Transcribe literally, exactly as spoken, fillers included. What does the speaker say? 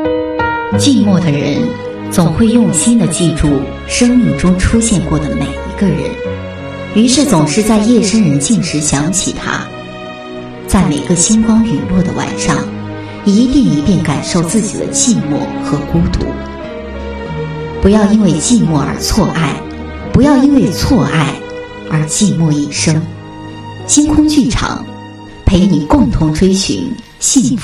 寂寞的人总会用心地记住生命中出现过的每一个人，于是总是在夜深人静时想起他，在每个星光陨落的晚上，一遍一遍感受自己的寂寞和孤独。不要因为寂寞而错爱，不要因为错爱而寂寞一生。星空剧场陪你共同追寻幸福。